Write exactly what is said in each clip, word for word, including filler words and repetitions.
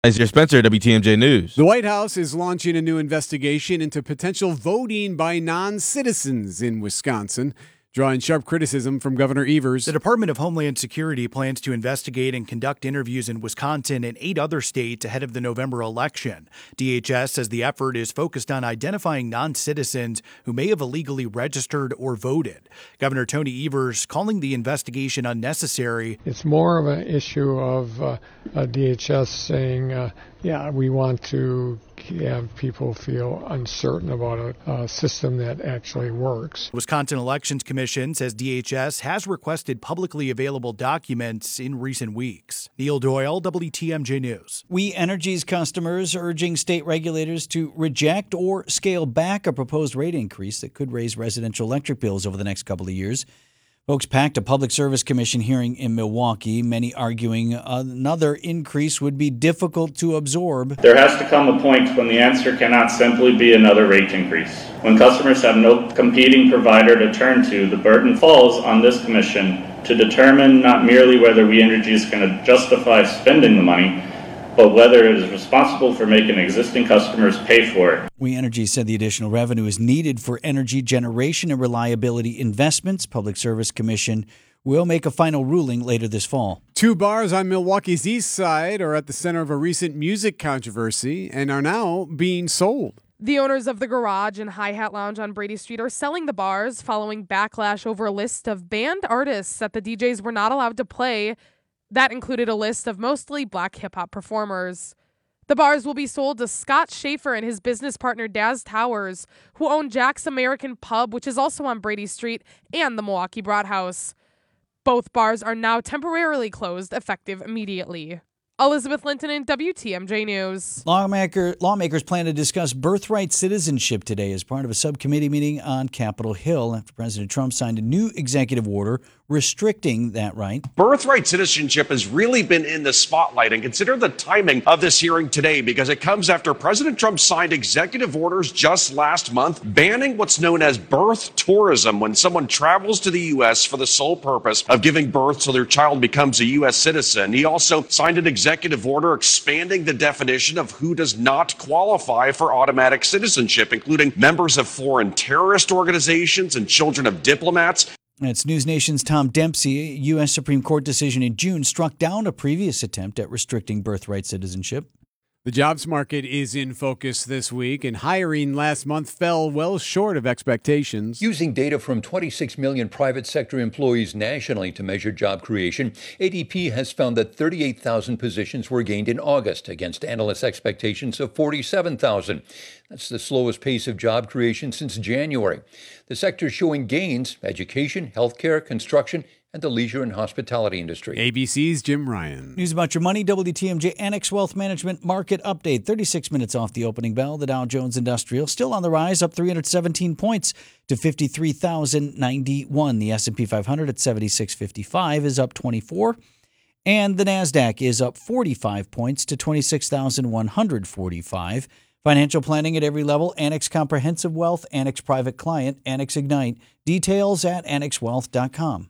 As your Spencer, W T M J News. The White House is launching a new investigation into potential voting by non-citizens in Wisconsin, drawing sharp criticism from Governor Evers. The Department of Homeland Security plans to investigate and conduct interviews in Wisconsin and eight other states ahead of the November election. D H S says the effort is focused on identifying non-citizens who may have illegally registered or voted. Governor Tony Evers calling the investigation unnecessary. It's more of an issue of uh, uh, D H S saying, uh, yeah, we want to have people feel uncertain about a, a system that actually works. Wisconsin Elections Commission says D H S has requested publicly available documents in recent weeks. Neil Doyle, W T M J News. We Energy's customers urging state regulators to reject or scale back a proposed rate increase that could raise residential electric bills over the next couple of years. Folks packed a Public Service Commission hearing in Milwaukee, many arguing another increase would be difficult to absorb. There has to come a point when the answer cannot simply be another rate increase. When customers have no competing provider to turn to, the burden falls on this commission to determine not merely whether We Energy is going to justify spending the money, but whether it is responsible for making existing customers pay for it. We Energy said the additional revenue is needed for energy generation and reliability investments. Public Service Commission will make a final ruling later this fall. Two bars on Milwaukee's east side are at the center of a recent music controversy and are now being sold. The owners of the Garage and Hi-Hat Lounge on Brady Street are selling the bars following backlash over a list of banned artists that the D Js were not allowed to play. That included a list of mostly black hip-hop performers. The bars will be sold to Scott Schaefer and his business partner Daz Towers, who own Jack's American Pub, which is also on Brady Street, and the Milwaukee Brat House. Both bars are now temporarily closed, effective immediately. Elizabeth Linton in W T M J News. Lawmaker, lawmakers plan to discuss birthright citizenship today as part of a subcommittee meeting on Capitol Hill after President Trump signed a new executive order restricting that right. Birthright citizenship has really been in the spotlight, and consider the timing of this hearing today because it comes after President Trump signed executive orders just last month banning what's known as birth tourism when someone travels to the U S for the sole purpose of giving birth so their child becomes a U S citizen. He also signed an executive executive order expanding the definition of who does not qualify for automatic citizenship, including members of foreign terrorist organizations and children of diplomats. It's News Nation's Tom Dempsey. A U S Supreme Court decision in June struck down a previous attempt at restricting birthright citizenship. The jobs market is in focus this week, and hiring last month fell well short of expectations. Using data from twenty-six million private sector employees nationally to measure job creation, A D P has found that thirty-eight thousand positions were gained in August against analysts' expectations of forty-seven thousand. That's the slowest pace of job creation since January. The sectors showing gains: education, healthcare, construction, and the leisure and hospitality industry. A B C's Jim Ryan. News about your money, W T M J Annex Wealth Management Market Update. thirty-six minutes off the opening bell. The Dow Jones Industrial still on the rise, up three hundred seventeen points to fifty-three thousand ninety-one. The S and P five hundred at seventy-six fifty-five is up twenty-four. And the NASDAQ is up forty-five points to twenty-six thousand one hundred forty-five. Financial planning at every level. Annex Comprehensive Wealth, Annex Private Client, Annex Ignite. Details at annex wealth dot com.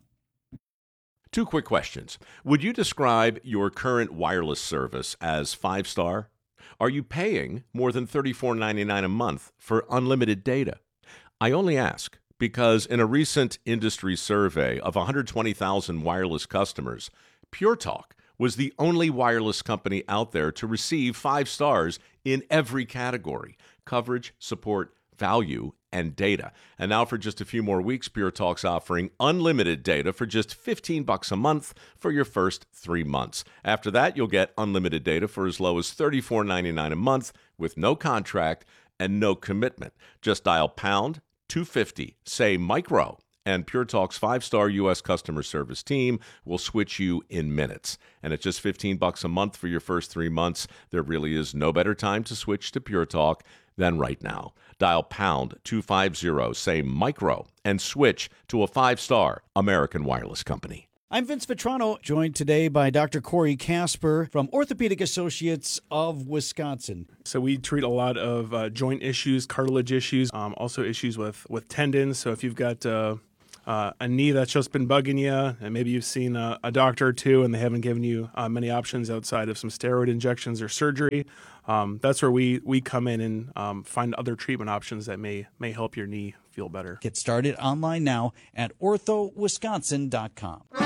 Two quick questions. Would you describe your current wireless service as five-star? Are you paying more than thirty-four ninety-nine a month for unlimited data? I only ask because in a recent industry survey of one hundred twenty thousand wireless customers, Pure Talk was the only wireless company out there to receive five stars in every category: coverage, support, value, and data. And now for just a few more weeks, Pure Talk's offering unlimited data for just fifteen bucks a month for your first three months. After that, you'll get unlimited data for as low as thirty-four ninety-nine a month with no contract and no commitment. Just dial pound two fifty, say micro, and Pure Talk's five-star U S customer service team will switch you in minutes. And at just fifteen bucks a month for your first three months, there really is no better time to switch to Pure Talk than right now. Dial pound two fifty, say micro, and switch to a five-star American wireless company. I'm Vince Vitrano, joined today by Doctor Corey Casper from Orthopedic Associates of Wisconsin. So we treat a lot of uh, joint issues, cartilage issues, um, also issues with, with tendons. So if you've got uh, uh, a knee that's just been bugging you, and maybe you've seen a, a doctor or two and they haven't given you uh, many options outside of some steroid injections or surgery, um, that's where we, we come in and um, find other treatment options that may may help your knee feel better. Get started online now at ortho wisconsin dot com.